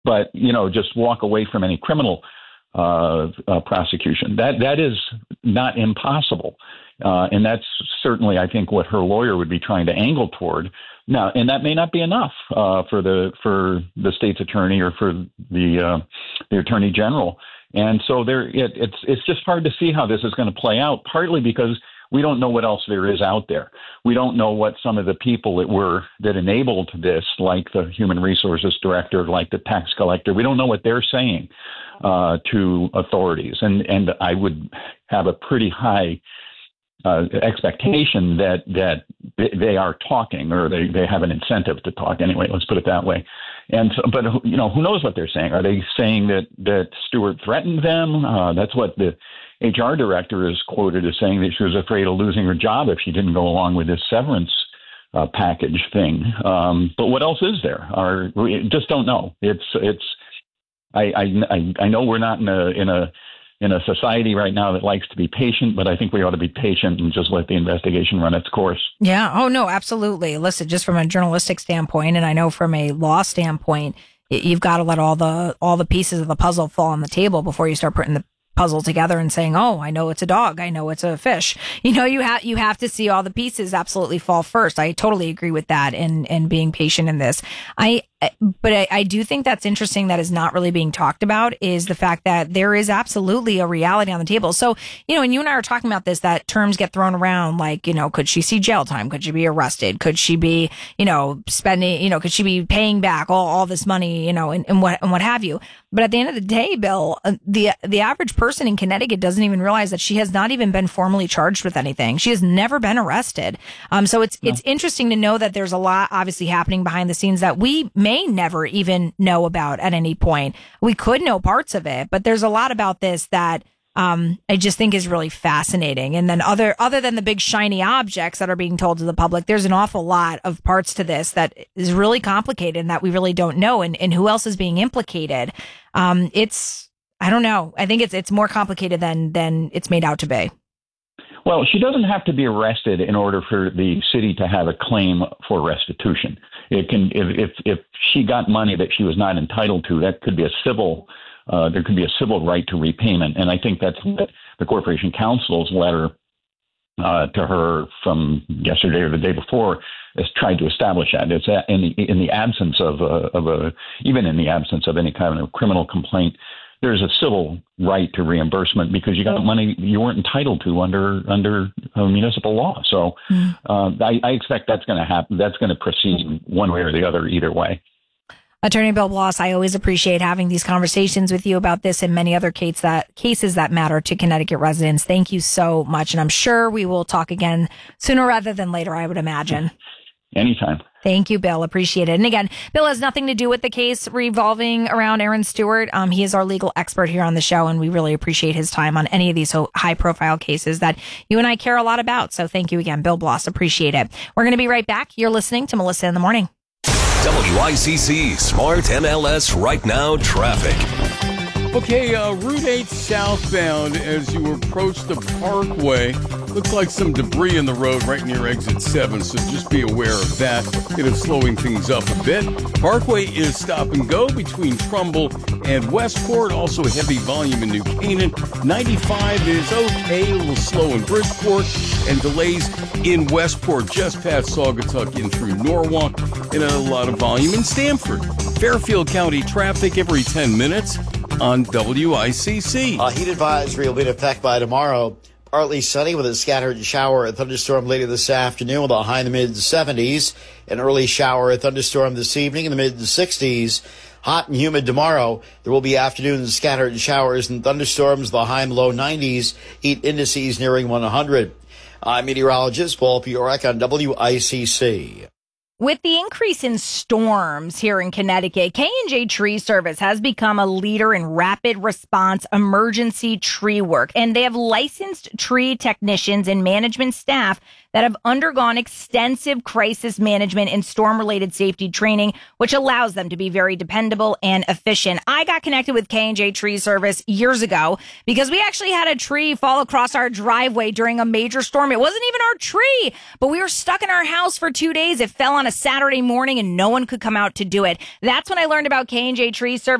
but, just walk away from any criminal prosecution. That is not impossible. And that's certainly, I think, what her lawyer would be trying to angle toward. Now, and that may not be enough for the state's attorney or for the attorney general. And so it's just hard to see how this is going to play out, partly because we don't know what else there is out there. We don't know what some of the people that enabled this, like the human resources director, like the tax collector, we don't know what they're saying to authorities. And I would have a pretty high expectation that they are talking, or they have an incentive to talk anyway. Let's put it that way. And so, but who knows what they're saying? Are they saying that Stewart threatened them? That's what the HR director is quoted as saying, that she was afraid of losing her job if she didn't go along with this severance package thing. But what else is there? We just don't know. I know we're not in a society right now that likes to be patient, but I think we ought to be patient and just let the investigation run its course. Yeah. Oh, no, absolutely. Listen, just from a journalistic standpoint, and I know from a law standpoint, you've got to let all the pieces of the puzzle fall on the table before you start putting the puzzle together and saying, oh, I know it's a dog, I know it's a fish. You have to see all the pieces absolutely fall first. I totally agree with that, and being patient in this. But I do think that's interesting that is not really being talked about, is the fact that there is absolutely a reality on the table. So, and you and I are talking about this, that terms get thrown around like, could she see jail time? Could she be arrested? Could she be, spending, could she be paying back all this money, and what have you? But at the end of the day, Bill, the average person in Connecticut doesn't even realize that she has not even been formally charged with anything. She has never been arrested. So it's interesting to know that there's a lot obviously happening behind the scenes that we may never even know about at any point. We could know parts of it, but there's a lot about this that I just think is really fascinating. And then other than the big shiny objects that are being told to the public, there's an awful lot of parts to this that is really complicated and that we really don't know. And who else is being implicated? I don't know. I think it's more complicated than it's made out to be. Well, she doesn't have to be arrested in order for the city to have a claim for restitution. It can, if she got money that she was not entitled to, that could be there could be a civil right to repayment. And I think that's what the Corporation Counsel's letter to her from yesterday or the day before has tried to establish that. It's in the absence even in the absence of any kind of criminal complaint, there's a civil right to reimbursement because you got money you weren't entitled to under municipal law. So I expect that's going to happen. That's going to proceed one way or the other, either way. Attorney Bill Bloss, I always appreciate having these conversations with you about this and many other cases that matter to Connecticut residents. Thank you so much. And I'm sure we will talk again sooner rather than later, I would imagine. Anytime. Thank you, Bill. Appreciate it. And again, Bill has nothing to do with the case revolving around Aaron Stewart. He is our legal expert here on the show, and we really appreciate his time on any of these high-profile cases that you and I care a lot about. So thank you again, Bill Bloss. Appreciate it. We're going to be right back. You're listening to Melissa in the Morning. WICC Smart MLS Right Now Traffic. Okay, Route 8 southbound as you approach the Parkway. Looks like some debris in the road right near exit 7, so just be aware of that. It is slowing things up a bit. Parkway is stop and go between Trumbull and Westport. Also heavy volume in New Canaan. 95 is okay, a little slow in Bridgeport. And delays in Westport just past Saugatuck in through Norwalk. And a lot of volume in Stamford. Fairfield County traffic every 10 minutes on WICC. A heat advisory will be in effect by tomorrow. Partly sunny with a scattered shower or thunderstorm later this afternoon with a high in the mid-70s. An early shower or thunderstorm this evening in the mid-60s. Hot and humid tomorrow. There will be afternoon scattered showers and thunderstorms, the high in the low 90s. Heat indices nearing 100. I'm meteorologist Paul Piorek on WICC. With the increase in storms here in Connecticut, K&J Tree Service has become a leader in rapid response emergency tree work, and they have licensed tree technicians and management staff that have undergone extensive crisis management and storm-related safety training, which allows them to be very dependable and efficient. I got connected with K&J Tree Service years ago because we actually had a tree fall across our driveway during a major storm. It wasn't even our tree, but we were stuck in our house for 2 days. It fell on a Saturday morning and no one could come out to do it. That's when I learned about K&J Tree Service.